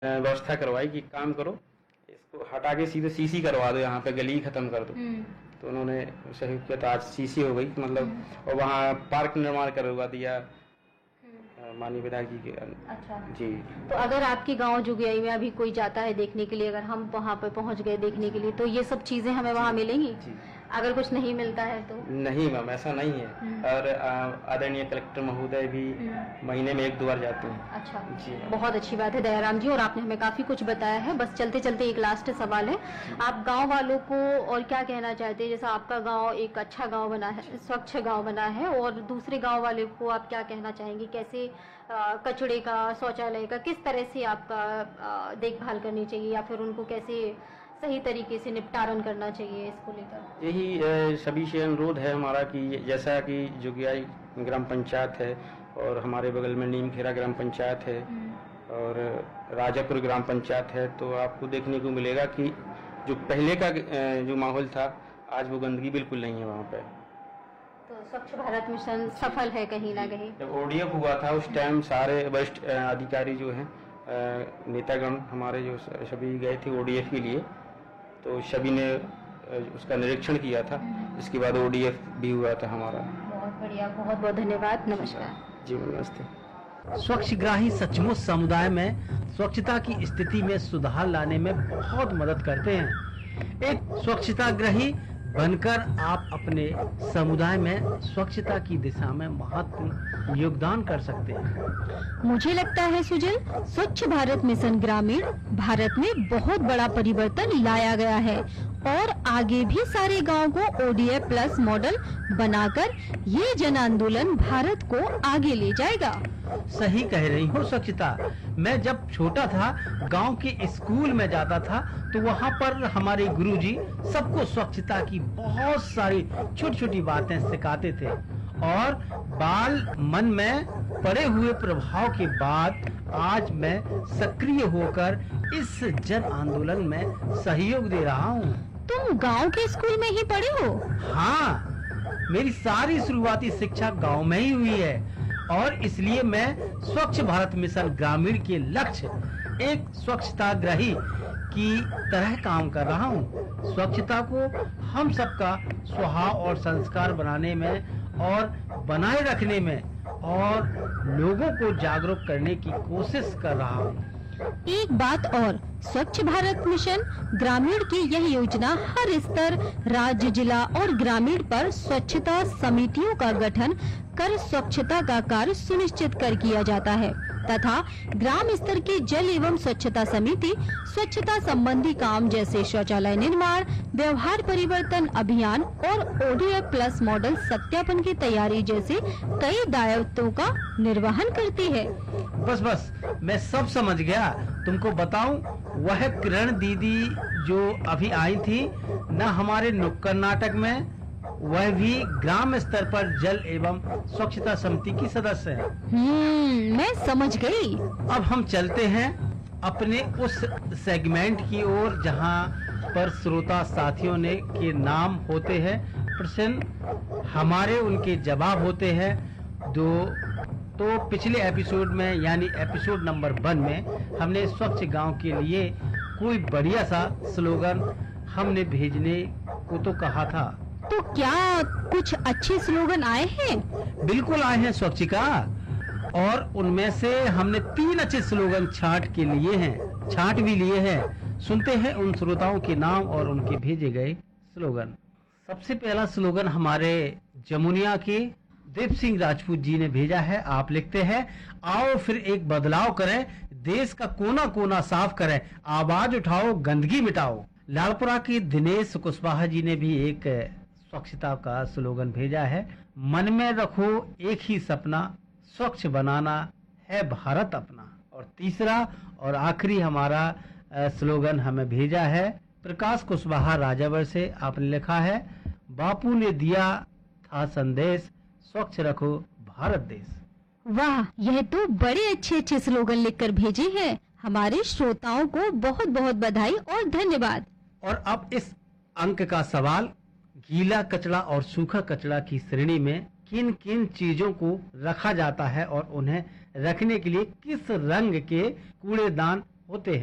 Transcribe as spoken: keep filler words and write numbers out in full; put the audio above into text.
व्यवस्था करवाई कि काम करो, इसको हटा के सीधे सीसी करवा दो, यहाँ पे गली खत्म कर दो। तो उन्होंने सहयोग किया, तो आज सीसी हो गई मतलब, और वहाँ पार्क निर्माण करवा दिया माननीय विधायक जी के। अच्छा जी। तो अगर आपके गांव जुगियाई में अभी कोई जाता है देखने के लिए, अगर हम वहाँ पे पहुँच गए देखने के लिए, तो ये सब चीजें हमें वहाँ मिलेंगी? जी। अगर कुछ नहीं मिलता है तो? नहीं मैम, ऐसा नहीं है। और आदरणीय कलेक्टर महोदय भी महीने में एक दो बार जाते हैं। अच्छा जी। बहुत अच्छी बात है दयाराम जी, और आपने हमें काफी कुछ बताया है। बस चलते चलते एक लास्ट सवाल है, आप गांव वालों को और क्या कहना चाहते हैं? जैसा आपका गांव एक अच्छा गांव बना है, स्वच्छ गांव बना है, और दूसरे गांव वाले को आप क्या कहना चाहेंगे? कैसे आ, कचड़े का, शौचालय का किस तरह से आपका देखभाल करनी चाहिए, या फिर उनको कैसे सही तरीके से निपटारण करना चाहिए इसको लेकर? यही सभी से अनुरोध है हमारा कि जैसा कि जुगियाई ग्राम पंचायत है, और हमारे बगल में नीमखेरा ग्राम पंचायत है, और राजापुर ग्राम पंचायत है, तो आपको देखने को मिलेगा कि जो पहले का जो माहौल था, आज वो गंदगी बिल्कुल नहीं है वहाँ पे। तो स्वच्छ भारत मिशन सफल है कहीं ना कहीं। जब ओडीएफ हुआ था उस टाइम सारे वरिष्ठ अधिकारी जो हैं, नेतागण हमारे जो सभी गए थे ओडीएफ के लिए, तो सभी ने उसका निरीक्षण किया था। इसके बाद ओडीएफ भी हुआ था हमारा। बहुत बढ़िया, बहुत बहुत धन्यवाद, नमस्कार जी। नमस्ते। स्वच्छग्राही सचमुच समुदाय में स्वच्छता की स्थिति में सुधार लाने में बहुत मदद करते हैं। एक स्वच्छताग्रही बनकर आप अपने समुदाय में स्वच्छता की दिशा में महत्वपूर्ण योगदान कर सकते हैं। मुझे लगता है सुजल, स्वच्छ भारत मिशन ग्रामीण भारत में बहुत बड़ा परिवर्तन लाया गया है, और आगे भी सारे गांव को ओडीएफ प्लस मॉडल बनाकर ये जन आंदोलन भारत को आगे ले जाएगा। सही कह रही हो स्वच्छता। मैं जब छोटा था गांव के स्कूल में जाता था, तो वहां पर हमारे गुरुजी सबको स्वच्छता की बहुत सारी छोटी छोटी बातें सिखाते थे, और बाल मन में पड़े हुए प्रभाव के बाद आज मैं सक्रिय होकर इस जन आंदोलन में सहयोग दे रहा हूँ। तुम गांव के स्कूल में ही पढ़े हो? हाँ, मेरी सारी शुरुआती शिक्षा गांव में ही हुई है, और इसलिए मैं स्वच्छ भारत मिशन ग्रामीण के लक्ष्य एक स्वच्छताग्रही की तरह काम कर रहा हूँ। स्वच्छता को हम सबका स्वभाव और संस्कार बनाने में और बनाए रखने में, और लोगों को जागरूक करने की कोशिश कर रहा हूँ। एक बात और, स्वच्छ भारत मिशन ग्रामीण की यह योजना हर स्तर, राज्य, जिला और ग्रामीण पर स्वच्छता समितियों का गठन कर स्वच्छता का कार्य सुनिश्चित कर किया जाता है, तथा ग्राम स्तर की जल एवं स्वच्छता समिति स्वच्छता संबंधी काम जैसे शौचालय निर्माण, व्यवहार परिवर्तन अभियान और ओडीएफ प्लस मॉडल सत्यापन की तैयारी जैसे कई दायित्वों का निर्वहन करती है। बस बस मैं सब समझ गया। तुमको बताऊं, वह किरण दीदी जो अभी आई थी न हमारे नुक्कड़ नाटक में, वह भी ग्राम स्तर पर जल एवं स्वच्छता समिति की सदस्य है। हम्म, मैं समझ गई। अब हम चलते हैं अपने उस सेगमेंट की ओर जहां पर श्रोता साथियों ने के नाम होते हैं प्रश्न, हमारे उनके जवाब होते हैं दो। तो पिछले एपिसोड में यानी एपिसोड नंबर वन में हमने स्वच्छ गांव के लिए कोई बढ़िया सा स्लोगन हमने भेजने को तो कहा था। तो क्या कुछ अच्छे स्लोगन आए हैं? बिल्कुल आए हैं स्वच्छिका, और उनमें से हमने तीन अच्छे स्लोगन छांट के लिए हैं, छांट भी लिए हैं। सुनते हैं उन श्रोताओं के नाम और उनके भेजे गए स्लोगन। सबसे पहला स्लोगन हमारे जमुनिया के दीप सिंह राजपूत जी ने भेजा है। आप लिखते हैं, आओ फिर एक बदलाव करें, देश का कोना कोना साफ करें, आवाज उठाओ, गंदगी मिटाओ। लालपुरा के दिनेश कुशवाहा जी ने भी एक स्वच्छता का स्लोगन भेजा है, मन में रखो एक ही सपना, स्वच्छ बनाना है भारत अपना। और तीसरा और आखिरी हमारा स्लोगन हमें भेजा है प्रकाश कुशवाहा राजावर से। आपने लिखा है, बापू ने दिया था संदेश, स्वच्छ रखो भारत देश। वाह, यह तो बड़े अच्छे अच्छे स्लोगन लिखकर भेजे हैं। हमारे श्रोताओं को बहुत बहुत बधाई और धन्यवाद। और अब इस अंक का सवाल, गीला कचरा और सूखा कचरा की श्रेणी में किन किन चीजों को रखा जाता है और उन्हें रखने के लिए किस रंग के कूड़ेदान होते हैं।